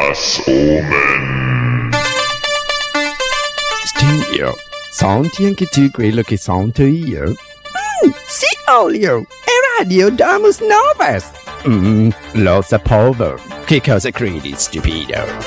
Glass Omen. Stinio, senti anche tu quello che sento io? Sì, Olio, è Radio Domus Novas. Lo sapevo. Che cosa credi, stupido?